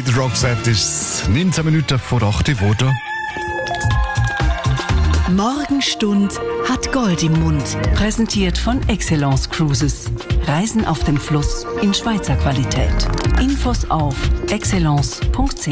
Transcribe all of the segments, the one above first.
Kid Roxette ist 19 Minuten vor 8 Uhr geworden. Morgenstund hat Gold im Mund. Präsentiert von Excellence Cruises. Reisen auf dem Fluss in Schweizer Qualität. Infos auf excellence.ch.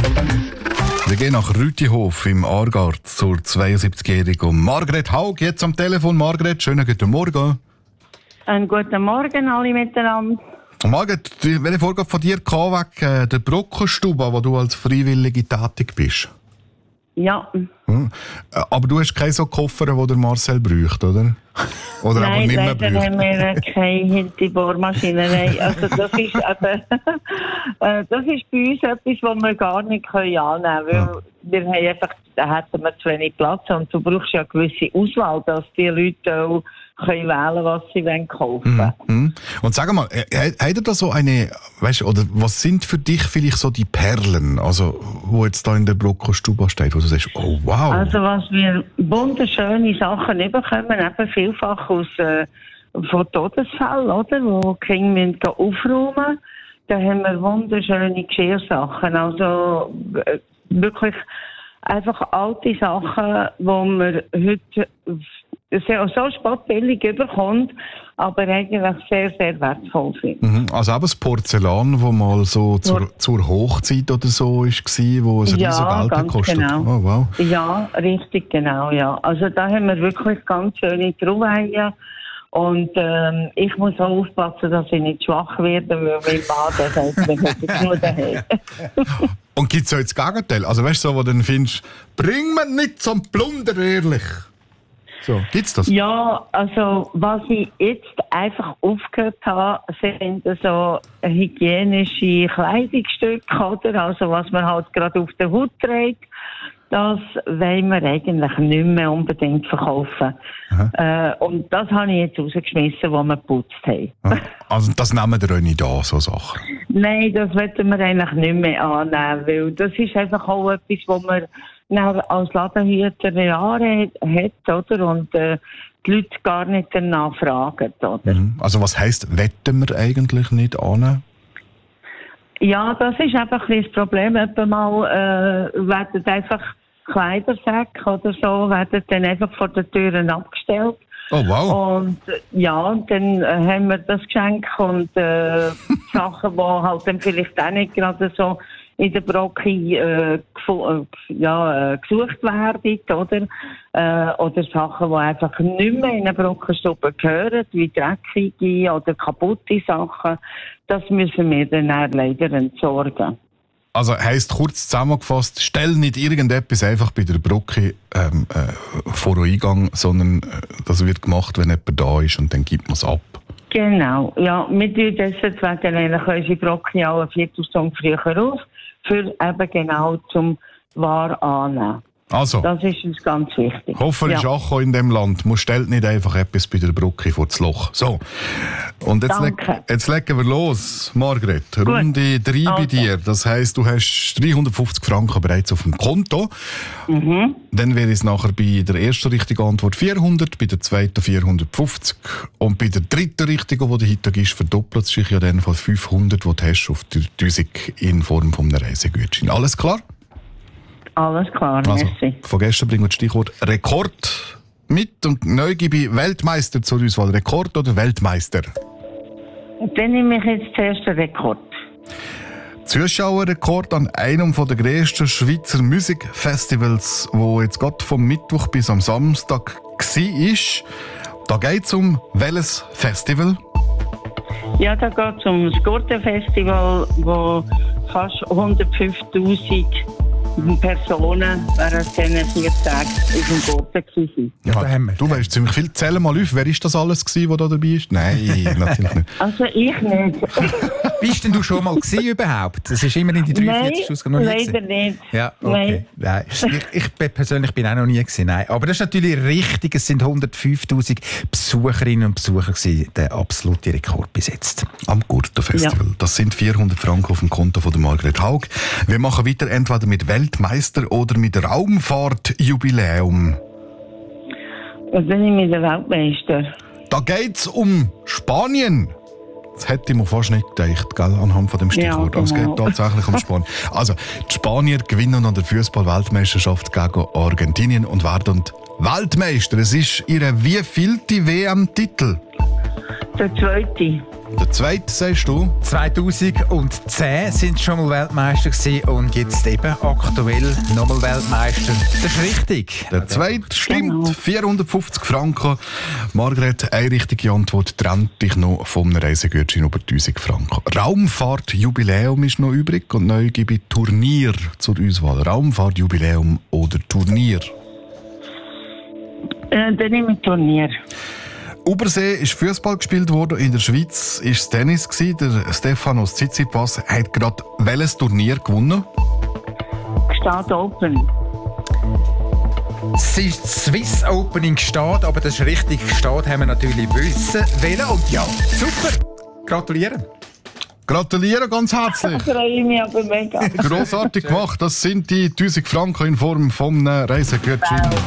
Wir gehen nach Rütihof im Aargau zur 72-jährigen Margret Haug. Jetzt am Telefon. Margret, schönen guten Morgen. Einen guten Morgen alle miteinander. Margret, welche Vorgabe von dir kam wegen der Brockenstube, wo du als Freiwillige tätig bist? Ja. Aber du hast keine so Koffer, die der Marcel braucht, oder? Oder Nein, aber nicht mehr leider braucht? haben wir keine Hinterbohrmaschine. Also das ist eben, das ist bei uns etwas, was wir gar nicht annehmen können. Weil wir haben einfach, da hätten wir zu wenig Platz und du brauchst ja eine gewisse Auswahl, dass die Leute auch können wählen, was sie kaufen wollen. Und sag mal, hat er da so eine, weißt, oder was sind für dich vielleicht so die Perlen, also wo jetzt da in der Brockenstube steht, wo du sagst, oh wow. Also was wir wunderschöne Sachen bekommen, eben vielfach aus von Todesfällen, oder, wo die Kinder müssen aufräumen. Da haben wir wunderschöne Geschirrsachen, also wirklich einfach alte Sachen, die man heute so spottbillig bekommt, aber eigentlich sehr, sehr wertvoll sind. Also eben das Porzellan, das mal so zur Hochzeit oder so war, wo es riesen Geld gekostet hat. Genau. Oh, wow. Ja, richtig, genau, ja. Also da haben wir wirklich ganz schöne Trauweihen. Und ich muss auch aufpassen, dass ich nicht schwach werde, weil mein Mann das heißt, wir müssen nur daheim. Und gibt es auch das Gegenteil? Also weißt du, so, wo du dann findest, bring mir nicht zum Plunder, ehrlich. So, gibt's das? Ja, also was ich jetzt einfach aufgehört habe, sind so hygienische Kleidungsstücke, oder? Also was man halt gerade auf der Haut trägt. Das wollen wir eigentlich nicht mehr unbedingt verkaufen. Und das habe ich jetzt rausgeschmissen, wo wir geputzt haben. Also das nehmen wir auch nicht an, so Sachen? Nein, das wollen wir eigentlich nicht mehr annehmen, weil das ist einfach auch etwas, was man als Ladenhüter Jahre hat, oder? Und die Leute gar nicht danach fragen, oder? Also was heisst, wetten wir eigentlich nicht annehmen? Ja, das ist einfach ein bisschen das Problem. Etwa mal werden einfach Kleidersäcke oder so werden dann einfach vor den Türen abgestellt. Oh wow. Und und dann haben wir das Geschenk und Sachen, die halt dann vielleicht auch nicht gerade so in der Brocke gesucht werden, oder? Oder Sachen, die einfach nicht mehr in eine Brockenstube gehören, wie dreckige oder kaputte Sachen. Das müssen wir dann leider entsorgen. Also heisst kurz zusammengefasst, stell nicht irgendetwas einfach bei der Brocke vor den Eingang, sondern das wird gemacht, wenn jemand da ist und dann gibt man es ab. Genau, ja. Wir tun deswegen eigentlich unsere Brocke auch eine Viertelstunde früher auf, für eben genau zum Ware annehmen. Also, das ist uns ganz wichtig. Hoffentlich ist auch in dem Land. Man stellt nicht einfach etwas bei der Brocke vor das Loch. So. Und jetzt legen wir los, Margret. Gut. Runde 3 bei dir. Das heisst, du hast 350 Franken bereits auf dem Konto. Dann wäre es nachher bei der ersten richtigen Antwort 400, bei der zweiten 450 und bei der dritten richtigen, die du heute gibst, verdoppelt sich ja dann von 500, die du hast auf die 1000 in Form von einem Reisegutschein. Alles klar? Alles klar, also, merci. Von gestern bringen wir das Stichwort Rekord mit und neu gebe ich Weltmeister zur Auswahl. Rekord oder Weltmeister? Dann nehme ich jetzt zuerst den Rekord. Zuschauerrekord an einem der grössten Schweizer Musikfestivals, wo jetzt gerade vom Mittwoch bis am Samstag war. Da geht es um welches Festival? Ja, da geht es um das Gurtenfestival, wo fast 105'000 Personen während diesen 4 Tagen in dem Gurten waren. Ja, da haben wir. Du weißt ziemlich viel. Zähl mal auf, wer ist das alles gewesen, der da dabei ist? Nein, natürlich nicht. Also ich nicht. Bist denn du schon mal gewesen überhaupt? Das ist immer in die 43 Ausgaben noch nie leider nicht. Ja, okay. Nein. Ich persönlich bin auch noch nie gewesen. Nein. Aber das ist natürlich richtig. Es sind 105'000 Besucherinnen und Besucher gewesen. Der absolute Rekord bis jetzt. Am Gurtenfestival. Ja. Das sind 400 Franken auf dem Konto von der Margret Haug. Wir machen weiter entweder mit Weltmeister oder mit Raumfahrtjubiläum. Was bin ich mit der Weltmeister? Da geht's um Spanien. Das hätte ich mir fast nicht gedacht, gell, anhand von dem Stichwort. Ja, genau. Aber es geht tatsächlich um Spanien. Also, die Spanier gewinnen an der Fußball-Weltmeisterschaft gegen Argentinien und werden Weltmeister. Es ist ihre wievielte WM-Titel? Der zweite. Der zweite, sagst du? 2010 sind sie schon mal Weltmeister gewesen und jetzt eben aktuell nochmal Weltmeister. Das ist richtig. Der zweite stimmt. 450 Franken. Margret, eine richtige Antwort trennt dich noch vom Reisegutschein über 1000 Franken. Raumfahrt-Jubiläum ist noch übrig und neu gebe ich Turnier zur Auswahl. Raumfahrt-Jubiläum oder Turnier? Dann nehme ich Turnier. Obersee ist Fußball gespielt worden, in der Schweiz ist es Tennis gewesen. Der Stefanos Tsitsipas hat gerade welches Turnier gewonnen? Gstaad Open. Es ist Swiss Open in Gstaad, aber das ist richtig. Gstaad haben wir natürlich wissen wollen. Und ja, super. Gratulieren. Gratulieren ganz herzlich. Ich freue mich aber mega. Grossartig gemacht. Das sind die 1000 Franken in Form von einem Reisegutschein. Wow.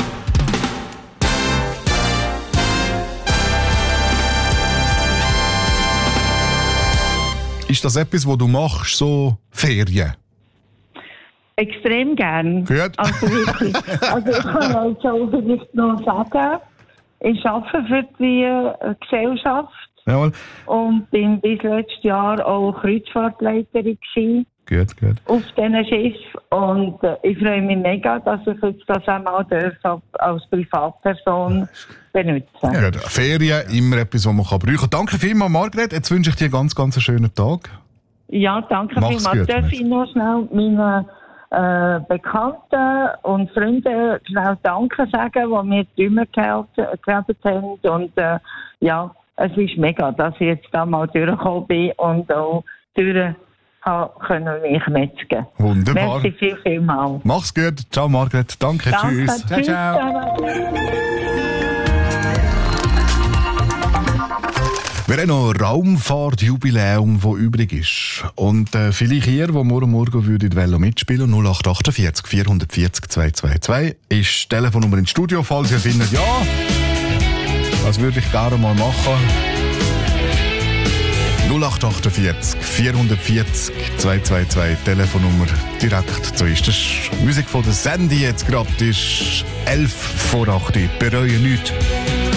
Ist das etwas, was du machst, so Ferien? Extrem gern. Gut. Also wirklich. Also ich kann euch so vielleicht noch sagen, ich arbeite für die Gesellschaft Jawohl. und bin bis letztes Jahr auch Kreuzfahrtleiterin gewesen Gut. auf diesen Schiff. Und ich freue mich mega, dass ich jetzt das einmal als Privatperson benutzen darf. Gut. Ferien, immer etwas, was man brauchen kann. Danke vielmals, Margret. Jetzt wünsche ich dir einen ganz, ganz schönen Tag. Ja, danke Mach's vielmals. gut, Darf ich noch schnell meinen Bekannten und Freunden schnell Danke sagen, die mir die Stimme gehalten haben. Und ja, es ist mega, dass ich jetzt da mal durchgekommen bin und auch durch können mich metzgen. Wunderbar. Merci vielmals. Mach's gut. Ciao, Margret. Danke. Tschüss. Ciao, ciao. Wir haben noch ein Raumfahrt-Jubiläum, das übrig ist. Und vielleicht ihr, wo morgen würdet mitspielen, 0848 440 222 ist die Telefonnummer ins Studio, falls ihr findet, ja, das würde ich gerne mal machen. 0848 440 222, Telefonnummer direkt zu ist. Das ist Musik von der Sandy jetzt gerade, ist 11 vor 8. Bereue nichts.